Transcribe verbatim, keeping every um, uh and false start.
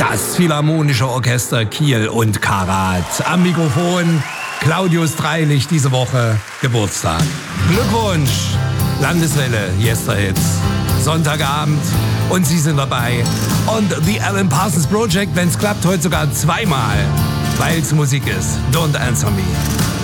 Das Philharmonische Orchester Kiel und Karat. Am Mikrofon Claudius Dreilich, diese Woche Geburtstag. Glückwunsch! Landeswelle, Yesterhits. Sonntagabend und Sie sind dabei. Und The Alan Parsons Project, wenn es klappt, heute sogar zweimal. Weil es Musik ist. Don't Answer Me.